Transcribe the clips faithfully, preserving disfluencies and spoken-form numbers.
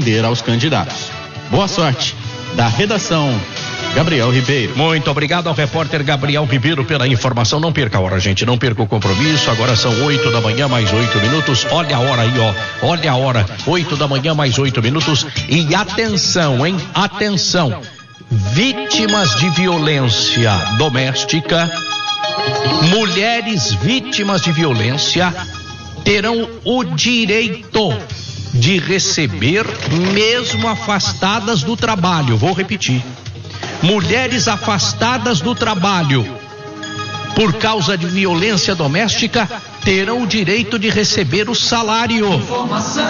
atender aos candidatos. Boa sorte. Da redação, Gabriel Ribeiro. Muito obrigado ao repórter Gabriel Ribeiro pela informação. Não perca a hora, gente, não perca o compromisso. Agora são oito da manhã, mais oito minutos. Olha a hora aí, ó. Olha a hora. Oito da manhã, mais oito minutos. E atenção, hein? Atenção. Vítimas de violência doméstica, mulheres vítimas de violência terão o direito de receber, mesmo afastadas do trabalho. Vou repetir. Mulheres afastadas do trabalho por causa de violência doméstica terão o direito de receber o salário. Informação,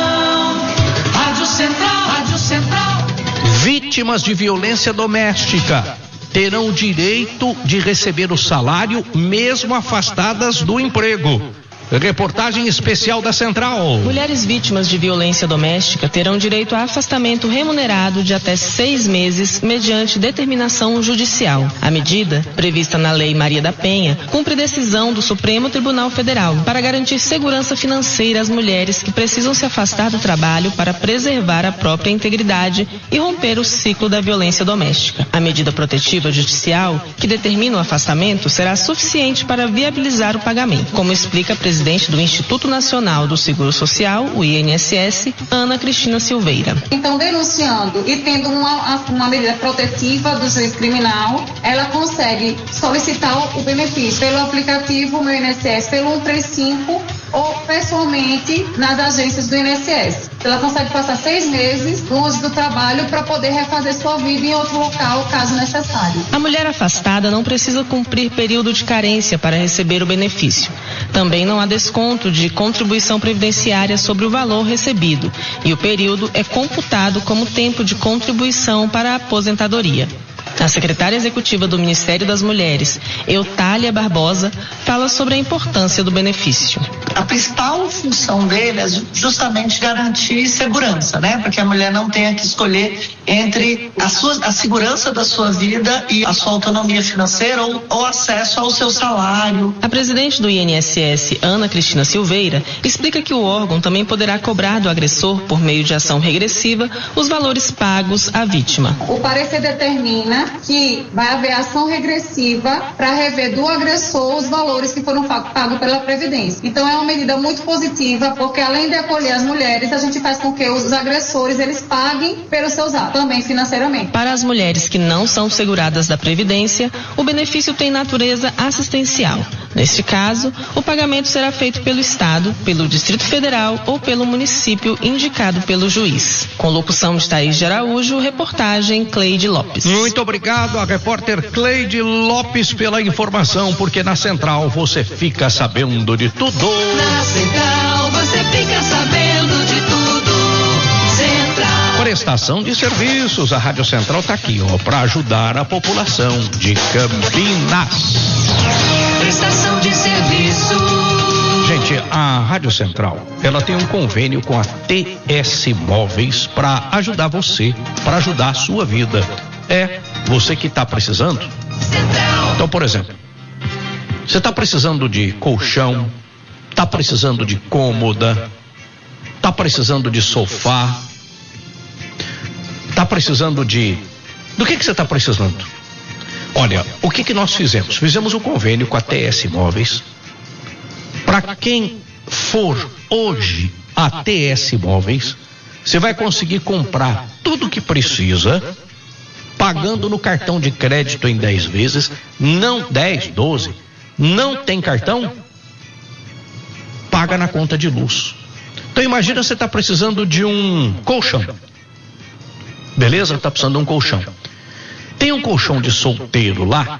Rádio Central, Rádio Central. Vítimas de violência doméstica terão o direito de receber o salário, mesmo afastadas do emprego. Reportagem especial da Central. Mulheres vítimas de violência doméstica terão direito a afastamento remunerado de até seis meses mediante determinação judicial. A medida, prevista na Lei Maria da Penha, cumpre decisão do Supremo Tribunal Federal para garantir segurança financeira às mulheres que precisam se afastar do trabalho para preservar a própria integridade e romper o ciclo da violência doméstica. A medida protetiva judicial, que determina o afastamento, será suficiente para viabilizar o pagamento, como explica a presidente presidente do Instituto Nacional do Seguro Social, o I N S S, Ana Cristina Silveira. Então, denunciando e tendo uma, uma medida protetiva do juiz criminal, ela consegue solicitar o benefício pelo aplicativo Meu I N S S, pelo cento e trinta e cinco ou pessoalmente nas agências do I N S S. Ela consegue passar seis meses longe do trabalho para poder refazer sua vida em outro local, caso necessário. A mulher afastada não precisa cumprir período de carência para receber o benefício. Também não há desconto de contribuição previdenciária sobre o valor recebido e o período é computado como tempo de contribuição para a aposentadoria. A secretária executiva do Ministério das Mulheres, Eutália Barbosa, fala sobre a importância do benefício. A principal função dele é justamente garantir segurança, né? Para que a mulher não tenha que escolher entre a, sua, a segurança da sua vida e a sua autonomia financeira ou, ou acesso ao seu salário. A presidente do I N S S, Ana Cristina Silveira, explica que o órgão também poderá cobrar do agressor, por meio de ação regressiva, os valores pagos à vítima. O parecer determina que vai haver ação regressiva para rever do agressor os valores que foram pagos pela Previdência. Então é uma medida muito positiva, porque além de acolher as mulheres, a gente faz com que os agressores eles paguem pelos seus atos, também financeiramente. Para as mulheres que não são seguradas da Previdência, o benefício tem natureza assistencial. Neste caso, o pagamento será feito pelo Estado, pelo Distrito Federal ou pelo município indicado pelo juiz. Com locução de Thaís de Araújo, reportagem Cleide Lopes. Muito obrigado a repórter Cleide Lopes pela informação, porque na Central você fica sabendo de tudo. Na Central você fica sabendo de tudo. Central. Prestação de serviços, a Rádio Central está aqui, ó, para ajudar a população de Campinas. Prestação de serviço. Gente, a Rádio Central, ela tem um convênio com a T S Móveis para ajudar você, para ajudar a sua vida. É, você que está precisando. Então, por exemplo, você está precisando de colchão, está precisando de cômoda, está precisando de sofá, está precisando de... Do que que você está precisando? Olha, o que que nós fizemos? Fizemos um convênio com a T S Móveis. Para quem for hoje a T S Móveis, você vai conseguir comprar tudo que precisa, pagando no cartão de crédito em dez vezes, não dez, doze. Não tem cartão? Paga na conta de luz. Então imagina você está precisando de um colchão. Beleza? Está precisando de um colchão. Tem um colchão de solteiro lá.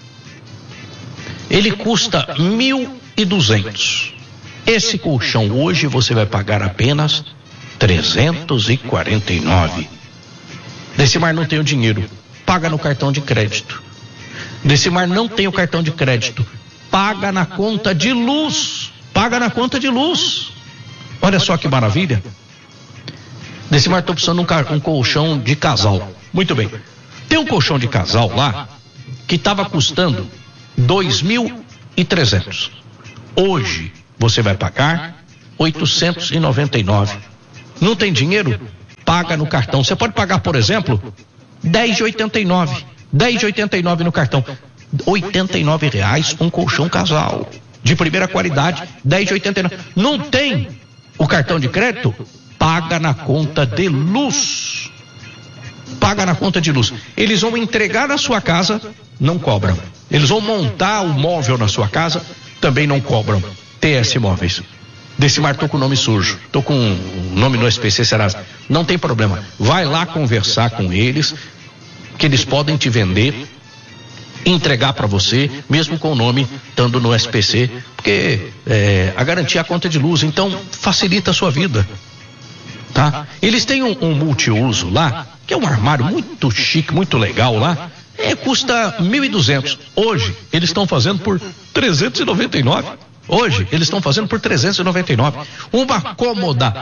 Ele custa mil e duzentos. Esse colchão hoje você vai pagar apenas trezentos e quarenta e nove. Decimar não tem o dinheiro, paga no cartão de crédito. Decimar não tem o cartão de crédito, paga na conta de luz. Paga na conta de luz. Olha só que maravilha. Decimar, estou precisando de um, um colchão de casal. Muito bem. Tem um colchão de casal lá que estava custando dois mil e trezentos. Hoje você vai pagar oitocentos e noventa e nove. Não tem dinheiro? paga no cartão. Você pode pagar, por exemplo, dez de oitenta e nove. dez de oitenta e nove no cartão. oitenta e nove reais um colchão casal. De primeira qualidade, dez de oitenta e nove. Não tem o cartão de crédito? Paga na conta de luz. Paga na conta de luz. Eles vão entregar na sua casa, não cobram. Eles vão montar o móvel na sua casa, também não cobram. T S Móveis. Decimar, tô com o nome sujo, tô com o nome no S P C Serasa. Não tem problema. Vai lá conversar com eles, que eles podem te vender, entregar para você, mesmo com o nome estando no S P C, porque é, a garantia é a conta de luz, então facilita a sua vida. Tá? Eles têm um, um multiuso lá, que é um armário muito chique, muito legal lá, é, custa mil e duzentos. Hoje, eles estão fazendo por trezentos e noventa e nove. Hoje, eles estão fazendo por trezentos e noventa e nove. Uma cômoda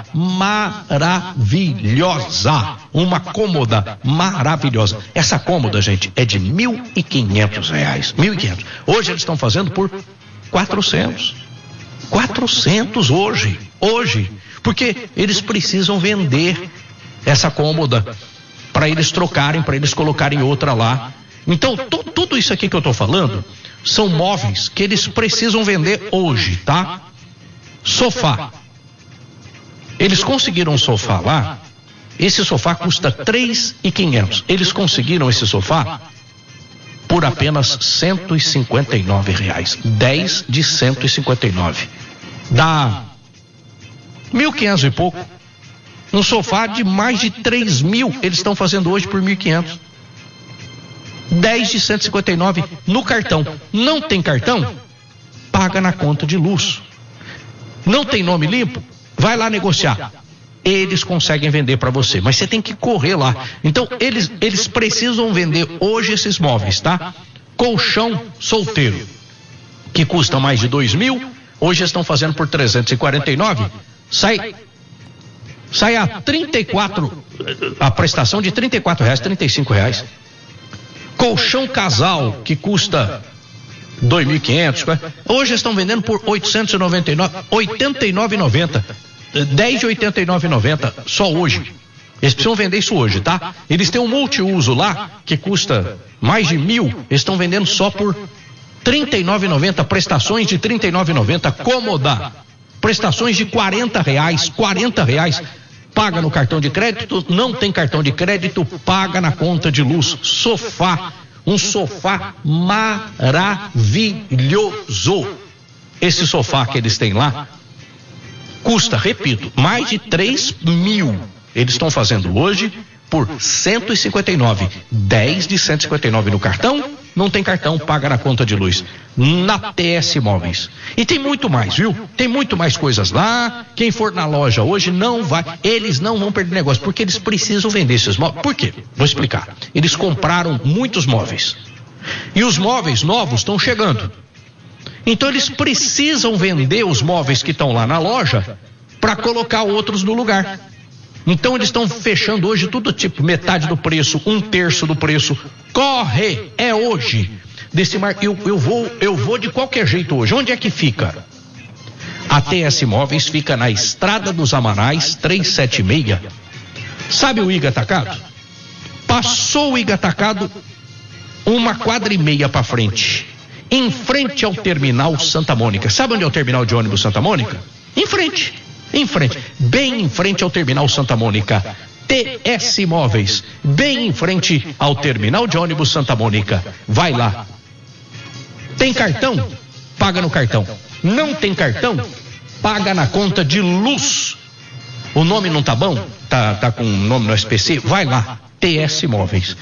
maravilhosa. Uma cômoda maravilhosa. Essa cômoda, gente, é de mil e quinhentos reais. Mil e quinhentos. Hoje eles estão fazendo por quatrocentos. Quatrocentos hoje. Hoje. Porque eles precisam vender essa cômoda para eles trocarem, para eles colocarem outra lá. Então, tu, tudo isso aqui que eu estou falando são móveis que eles precisam vender hoje, tá? Sofá. Eles conseguiram um sofá lá. Esse sofá custa três mil e quinhentos. Eles conseguiram esse sofá por apenas cento e cinquenta e nove reais. dez de cento e cinquenta e nove. Dá mil e quinhentos e pouco. Um sofá de mais de três mil eles estão fazendo hoje por mil e quinhentos. dez de cento e cinquenta e nove no cartão. Não tem cartão? Paga na conta de luz. Não tem nome limpo? Vai lá negociar. Eles conseguem vender para você, mas você tem que correr lá. Então, eles, eles precisam vender hoje esses móveis, tá? Colchão solteiro, que custa mais de dois mil, hoje estão fazendo por trezentos e quarenta e nove. Sai, sai a trinta e quatro, a prestação de trinta e quatro reais, trinta e cinco reais. Colchão casal, que custa dois mil e quinhentos, hoje estão vendendo por oitocentos e noventa e nove, oitenta e nove reais e noventa centavos. dez de oitenta e nove reais e noventa centavos, só hoje. Eles precisam vender isso hoje, tá? Eles têm um multiuso lá, que custa mais de mil, eles estão vendendo só por trinta e nove reais e noventa centavos, prestações de trinta e nove reais e noventa centavos, cômoda, prestações de quarenta reais, quarenta reais. Paga no cartão de crédito, não tem cartão de crédito, paga na conta de luz. Sofá, um sofá maravilhoso. Esse sofá que eles têm lá custa, repito, mais de três mil. Eles estão fazendo hoje por cento e cinquenta e nove. dez de cento e cinquenta e nove no cartão, não tem cartão, paga na conta de luz. Na T S Móveis. E tem muito mais, viu? Tem muito mais coisas lá. Quem for na loja hoje não vai, eles não vão perder negócio, porque eles precisam vender esses móveis. Por quê? Vou explicar. Eles compraram muitos móveis. E os móveis novos estão chegando. Então eles precisam vender os móveis que estão lá na loja para colocar outros no lugar. Então eles estão fechando hoje tudo tipo, metade do preço, um terço do preço. Corre, é hoje. Desse mar, eu, eu vou, eu vou de qualquer jeito hoje. Onde é que fica? A T S Móveis fica na Estrada dos Amanais, trezentos e setenta e seis. Sabe o I G Atacado? Passou o I G Atacado uma quadra e meia para frente, em frente ao terminal Santa Mônica. Sabe onde é o terminal de ônibus Santa Mônica? Em frente. Em frente, bem em frente ao terminal Santa Mônica. T S Móveis, bem em frente ao terminal de ônibus Santa Mônica. Vai lá. Tem cartão? Paga no cartão. Não tem cartão? Paga na conta de luz. O nome não tá bom? Tá, tá com o nome no S P C? Vai lá. T S Móveis.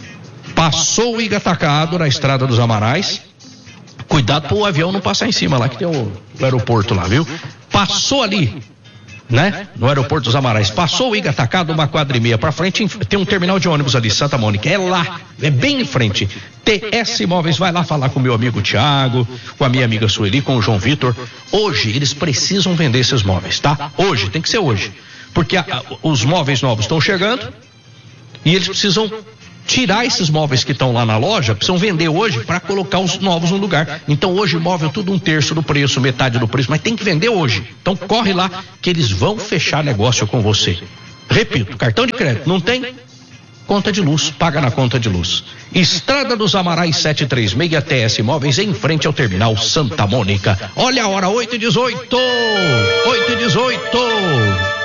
Passou o I G Atacado na Estrada dos Amarais. Cuidado para o avião não passar em cima lá, que tem o, o aeroporto lá, viu? Passou ali, né? No aeroporto dos Amarais. Passou o I G Atacado uma quadra e meia para frente, tem um terminal de ônibus ali, Santa Mônica. É lá, é bem em frente. T S Móveis, vai lá falar com o meu amigo Tiago, com a minha amiga Sueli, com o João Vitor. Hoje eles precisam vender esses móveis, tá? Hoje, tem que ser hoje. Porque a, a, os móveis novos estão chegando e eles precisam tirar esses móveis que estão lá na loja, precisam vender hoje para colocar os novos no lugar. Então hoje móvel tudo um terço do preço, metade do preço, mas tem que vender hoje. Então corre lá que eles vão fechar negócio com você. Repito, cartão de crédito não tem? Conta de luz, paga na conta de luz. Estrada dos Amarais setecentos e trinta e seis, T S Móveis, em frente ao terminal Santa Mônica. Olha a hora, oito e dezoito. oito e dezoito.